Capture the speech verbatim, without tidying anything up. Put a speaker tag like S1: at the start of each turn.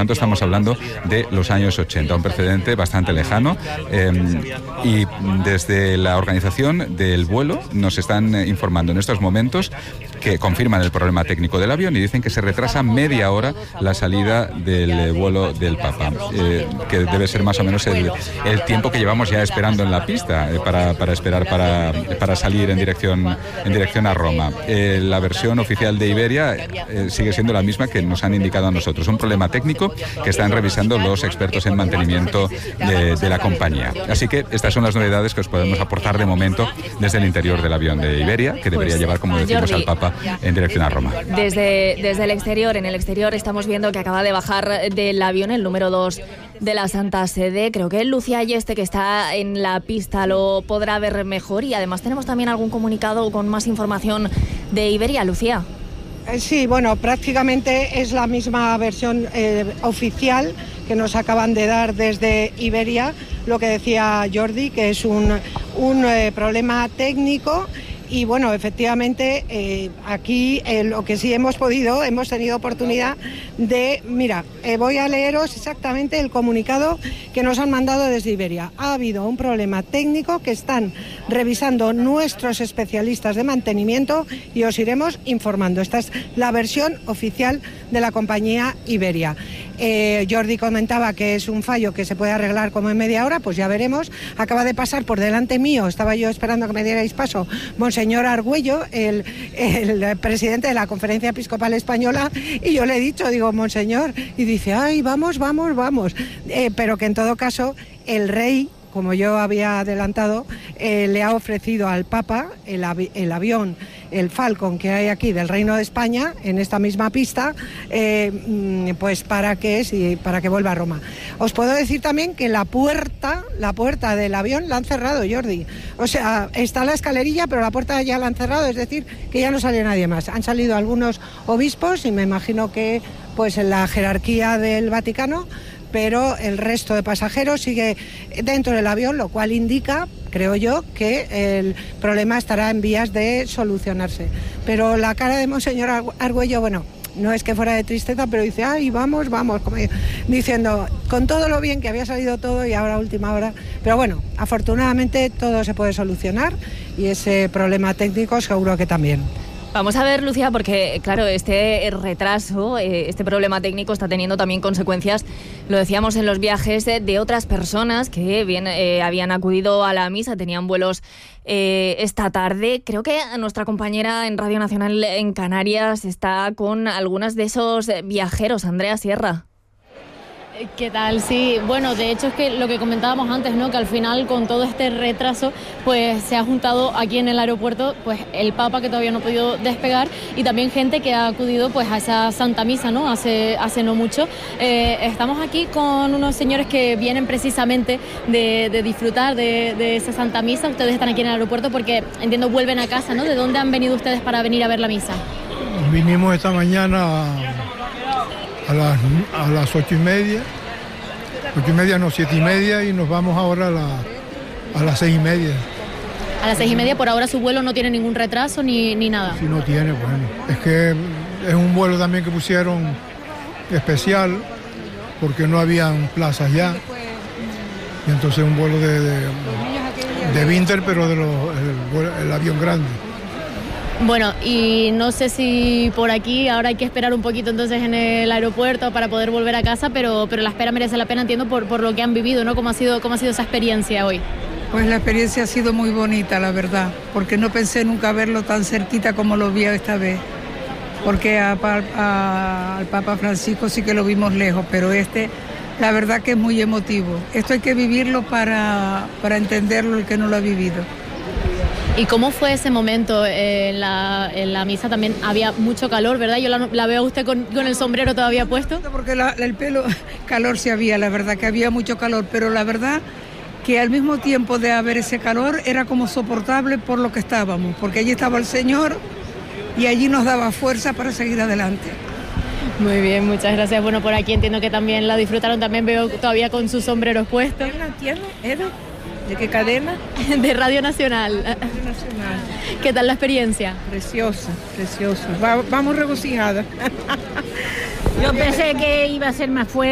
S1: tanto estamos hablando de los años ochenta, un precedente bastante lejano, eh, y desde la organización del vuelo nos están informando en estos momentos que confirman el problema técnico del avión y dicen que se retrasa media hora la salida del vuelo del Papa, eh, que debe ser más o menos el, el tiempo que llevamos ya esperando en la pista eh, para, para esperar para, para salir en dirección, en dirección a Roma. Eh, la versión oficial de Iberia eh, sigue siendo la misma que nos han indicado a nosotros, un problema técnico que están revisando los expertos en mantenimiento de, de la compañía. Así que estas son las novedades que os podemos aportar de momento desde el interior del avión de Iberia, que debería llevar, como decimos, al Papa en dirección a Roma.
S2: Desde, desde el exterior, en el exterior estamos viendo que acaba de bajar del avión el número dos de la Santa Sede. Creo que Lucía Ayeste, que está en la pista, lo podrá ver mejor, y además tenemos también algún comunicado con más información de Iberia. Lucía.
S3: Sí, bueno, prácticamente es la misma versión eh, oficial que nos acaban de dar desde Iberia, lo que decía Jordi, que es un, un eh, problema técnico. Y bueno, efectivamente, eh, aquí eh, lo que sí hemos podido, hemos tenido oportunidad de, mira, eh, voy a leeros exactamente el comunicado que nos han mandado desde Iberia. Ha habido un problema técnico que están revisando nuestros especialistas de mantenimiento y os iremos informando. Esta es la versión oficial de la compañía Iberia. Eh, Jordi comentaba que es un fallo que se puede arreglar como en media hora, pues ya veremos. Acaba de pasar por delante mío, estaba yo esperando que me dierais paso, Monseñor Argüello, el, el presidente de la Conferencia Episcopal Española, y yo le he dicho, digo, Monseñor, y dice, ay, vamos, vamos, vamos, eh, pero que en todo caso el rey, como yo había adelantado, eh, le ha ofrecido al Papa el, avi el avión, el Falcon que hay aquí del Reino de España, en esta misma pista, eh, pues para que, sí, para que vuelva a Roma. Os puedo decir también que la puerta, la puerta del avión la han cerrado, Jordi. O sea, está la escalerilla, pero la puerta ya la han cerrado, es decir, que ya no sale nadie más. Han salido algunos obispos y me imagino que pues en la jerarquía del Vaticano, pero el resto de pasajeros sigue dentro del avión, lo cual indica, creo yo, que el problema estará en vías de solucionarse. Pero la cara de Monseñor Argüello, bueno, no es que fuera de tristeza, pero dice, ay, vamos, vamos, como diciendo, con todo lo bien que había salido todo y ahora a última hora. Pero bueno, afortunadamente todo se puede solucionar y ese problema técnico seguro que también.
S2: Vamos a ver, Lucía, porque claro, este retraso, este problema técnico está teniendo también consecuencias, lo decíamos, en los viajes de, de otras personas que bien eh, habían acudido a la misa, tenían vuelos eh, esta tarde. Creo que nuestra compañera en Radio Nacional en Canarias está con algunos de esos viajeros. Andrea Sierra.
S4: ¿Qué tal? Sí, bueno, de hecho es que lo que comentábamos antes, ¿no? Que al final con todo este retraso pues se ha juntado aquí en el aeropuerto pues el Papa, que todavía no ha podido despegar, y también gente que ha acudido pues a esa Santa Misa, ¿no? Hace, hace no mucho. Eh, estamos aquí con unos señores que vienen precisamente de, de disfrutar de, de esa Santa Misa. Ustedes están aquí en el aeropuerto porque, entiendo, vuelven a casa, ¿no? ¿De dónde han venido ustedes para venir a ver la misa?
S5: Vinimos esta mañana a las, a las ocho y media, ocho y media no, siete y media, y nos vamos ahora a, la, a las seis y media.
S4: A las seis y media, por ahora su vuelo no tiene ningún retraso ni, ni nada.
S5: Sí, no tiene, bueno, es que es un vuelo también que pusieron especial porque no habían plazas ya, y entonces un vuelo de, de, de Winter, pero de los, el, el avión grande.
S4: Bueno, y no sé si por aquí ahora hay que esperar un poquito entonces en el aeropuerto para poder volver a casa, pero, pero la espera merece la pena, entiendo, por, por lo que han vivido, ¿no? ¿Cómo ha sido, cómo ha sido esa experiencia hoy?
S6: Pues la experiencia ha sido muy bonita, la verdad, porque no pensé nunca verlo tan cerquita como lo vi esta vez, porque a, a, al Papa Francisco sí que lo vimos lejos, pero este, la verdad que es muy emotivo. Esto hay que vivirlo para, para entenderlo el que no lo ha vivido.
S4: ¿Y cómo fue ese momento en la, en la misa? También había mucho calor, ¿verdad? Yo la, la veo a usted con, con el sombrero todavía puesto.
S6: Porque la, el pelo, calor sí había, la verdad que había mucho calor, pero la verdad que al mismo tiempo de haber ese calor era como soportable por lo que estábamos, porque allí estaba el Señor y allí nos daba fuerza para seguir adelante.
S4: Muy bien, muchas gracias. Bueno, por aquí entiendo que también la disfrutaron, también veo todavía con sus sombreros puestos.
S6: ¿Quién la tiene? ¿Edo? ¿De qué cadena?
S4: De Radio Nacional.
S6: Radio Nacional.
S4: ¿Qué tal la experiencia?
S6: Preciosa, preciosa. Va, vamos regocijadas.
S7: Yo pensé que iba a ser más fuerte.